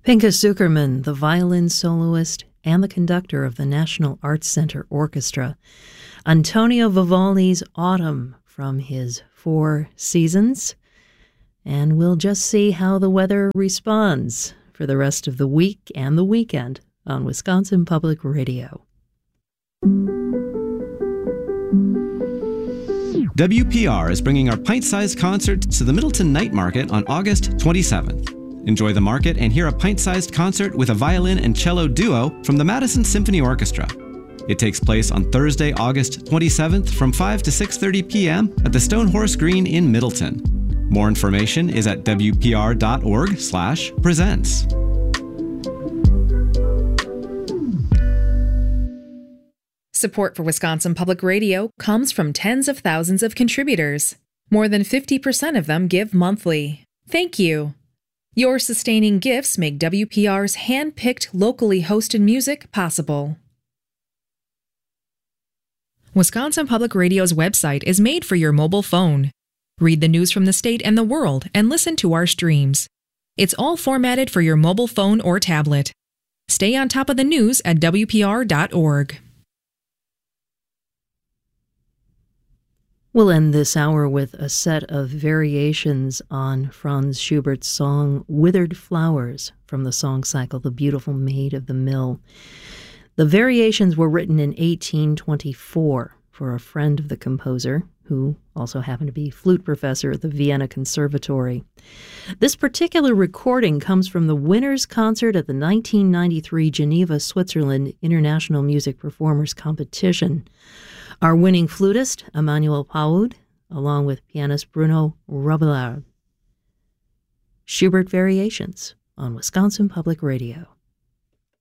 Pinka Zuckerman, the violin soloist and the conductor of the National Arts Center Orchestra. Antonio Vivaldi's Autumn from his Four Seasons. And we'll just see how the weather responds for the rest of the week and the weekend on Wisconsin Public Radio. WPR is bringing our pint-sized concert to the Middleton Night Market on August 27th. Enjoy the market and hear a pint-sized concert with a violin and cello duo from the Madison Symphony Orchestra. It takes place on Thursday, August 27th from 5 to 6:30 p.m. at the Stone Horse Green in Middleton. More information is at wpr.org/presents. Support for Wisconsin Public Radio comes from tens of thousands of contributors. More than 50% of them give monthly. Thank you. Your sustaining gifts make WPR's hand-picked, locally hosted music possible. Wisconsin Public Radio's website is made for your mobile phone. Read the news from the state and the world and listen to our streams. It's all formatted for your mobile phone or tablet. Stay on top of the news at WPR.org. We'll end this hour with a set of variations on Franz Schubert's song Withered Flowers from the song cycle The Beautiful Maid of the Mill. The variations were written in 1824 for a friend of the composer, who also happened to be flute professor at the Vienna Conservatory. This particular recording comes from the winner's concert at the 1993 Geneva, Switzerland International Music Performers Competition. Our winning flutist, Emmanuel Paoud, along with pianist Bruno Robillard. Schubert Variations on Wisconsin Public Radio.